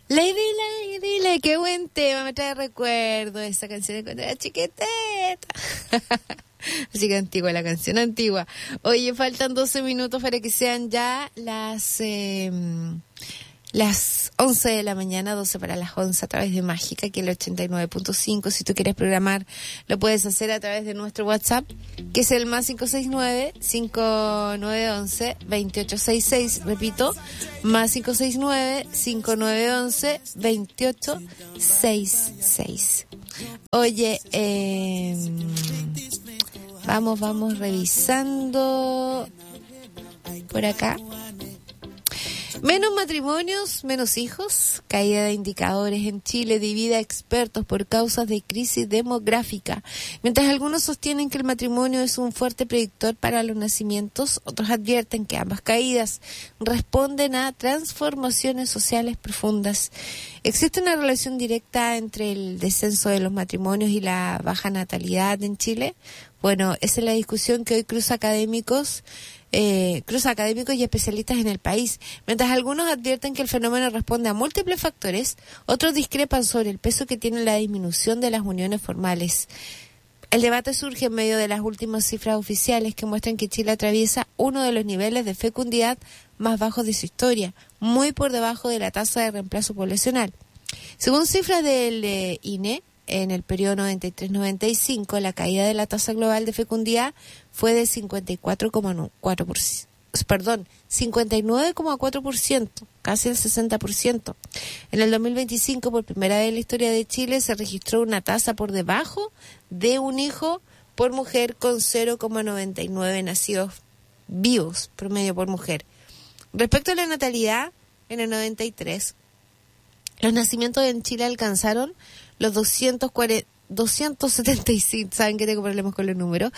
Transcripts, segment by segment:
Lady, qué buen tema, me trae recuerdo esa canción de cuando era chiquitita. Así que antigua, la canción antigua. Oye, faltan 12 minutos para que sean ya las 11 de la mañana, 12 para las 11 a través de Mágica, aquí el 89.5. Si tú quieres programar, lo puedes hacer a través de nuestro WhatsApp, que es el más 569-5911-2866. Repito, más 569-5911-2866. Oye, vamos revisando por acá. Menos matrimonios, menos hijos, caída de indicadores en Chile, divide a expertos por causas de crisis demográfica. Mientras algunos sostienen que el matrimonio es un fuerte predictor para los nacimientos, otros advierten que ambas caídas responden a transformaciones sociales profundas. ¿Existe una relación directa entre el descenso de los matrimonios y la baja natalidad en Chile? Bueno, esa es la discusión que hoy cruza académicos y especialistas en el país. Mientras algunos advierten que el fenómeno responde a múltiples factores, otros discrepan sobre el peso que tiene la disminución de las uniones formales. El debate surge en medio de las últimas cifras oficiales que muestran que Chile atraviesa uno de los niveles de fecundidad más bajos de su historia, muy por debajo de la tasa de reemplazo poblacional. Según cifras del INE, en el periodo 93-95, la caída de la tasa global de fecundidad fue de 59,4%, casi el 60%. En el 2025, por primera vez en la historia de Chile, se registró una tasa por debajo de un hijo por mujer, con 0,99 nacidos vivos promedio por mujer. Respecto a la natalidad, en el 93, los nacimientos en Chile alcanzaron los 275, saben que tengo problemas con los números,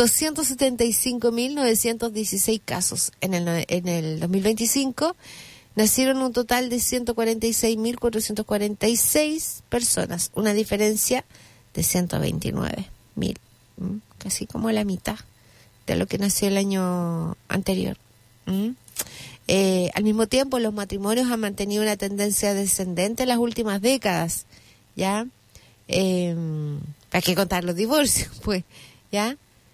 275.916 casos. En el 2025 nacieron un total de 146.446 personas, una diferencia de 129.000, casi como la mitad de lo que nació el año anterior. Al mismo tiempo, los matrimonios han mantenido una tendencia descendente en las últimas décadas, ¿ya? ¿Para qué contar los divorcios? Pues, ¿ya?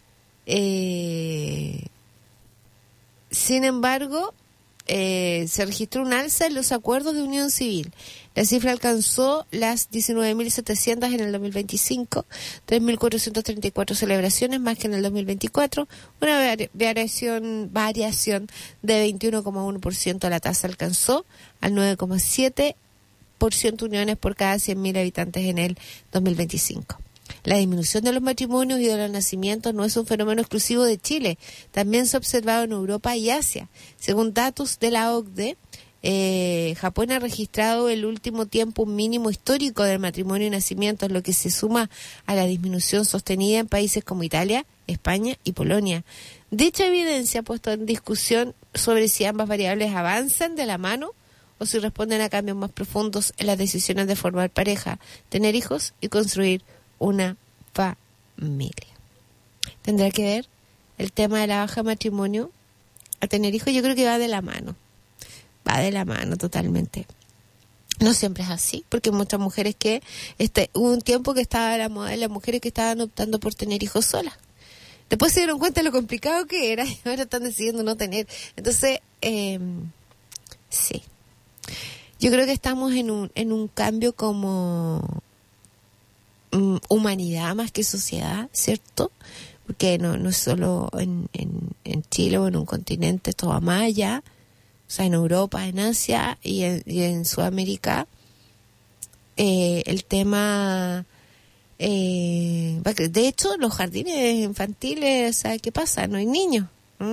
Sin embargo, se registró un alza en los acuerdos de unión civil. La cifra alcanzó las 19.700 en el 2025, 3.434 celebraciones más que en el 2024, una variación de 21,1%. La tasa alcanzó al 9,7% uniones por cada 100.000 habitantes en el 2025. La disminución de los matrimonios y de los nacimientos no es un fenómeno exclusivo de Chile, también se ha observado en Europa y Asia. Según datos de la OCDE, Japón ha registrado el último tiempo un mínimo histórico del matrimonio y nacimientos, lo que se suma a la disminución sostenida en países como Italia, España y Polonia. Dicha evidencia ha puesto en discusión sobre si ambas variables avanzan de la mano o si responden a cambios más profundos en las decisiones de formar pareja, tener hijos y construir una familia. ¿Tendrá que ver el tema de la baja matrimonio a tener hijos? Yo creo que va de la mano totalmente. No siempre es así, porque hay muchas mujeres que hubo un tiempo que estaba la moda de las mujeres que estaban optando por tener hijos solas. Después se dieron cuenta de lo complicado que era y ahora están decidiendo no tener. Entonces, sí. Yo creo que estamos en un cambio como humanidad más que sociedad, ¿cierto? Porque no es solo en Chile o en un continente, todo va más allá. O sea, en Europa, en Asia y en Sudamérica, el tema... de hecho, los jardines infantiles, ¿sabes qué pasa? No hay niños.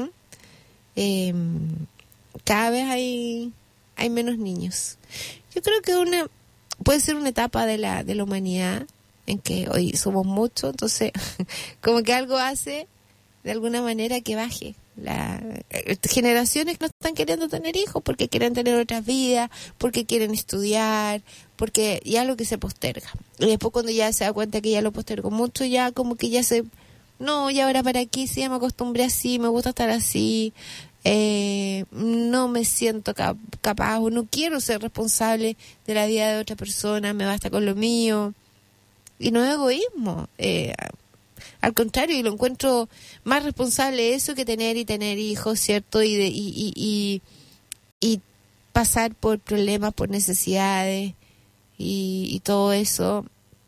Cada vez hay menos niños. Yo creo que puede ser una etapa de la humanidad en que hoy somos muchos, entonces como que algo hace de alguna manera que baje. Generaciones que no están queriendo tener hijos porque quieren tener otras vidas, porque quieren estudiar, porque ya lo que se posterga. Y después cuando ya se da cuenta que ya lo postergó mucho, ya como que ya y ahora para aquí, sí, ya me acostumbré así, me gusta estar así, No me siento capaz o no quiero ser responsable de la vida de otra persona, me basta con lo mío. Y no es egoísmo, al contrario, y lo encuentro más responsable eso que tener hijos, ¿cierto? Y pasar por problemas, por necesidades y todo eso.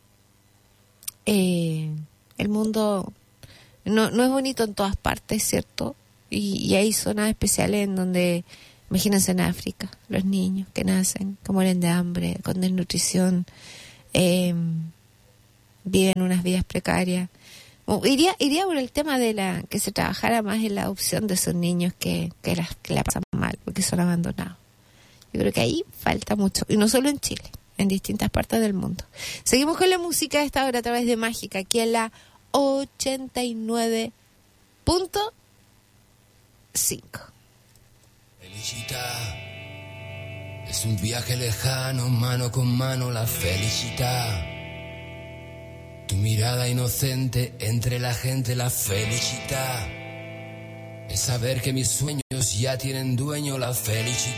El mundo no es bonito en todas partes, ¿cierto? Y hay zonas especiales en donde, imagínense en África, los niños que nacen, que mueren de hambre, con desnutrición, viven unas vidas precarias. Iría por el tema de que se trabajara más en la adopción de esos niños que la pasan mal, porque son abandonados. Yo creo que ahí falta mucho, y no solo en Chile, en distintas partes del mundo. Seguimos con la música de esta hora a través de Mágica, aquí en la 89.5. Felicità es un viaje lejano, mano con mano la felicidad. Tu mirada inocente entre la gente, la felicidad. Es saber que mis sueños ya tienen dueño, la felicidad.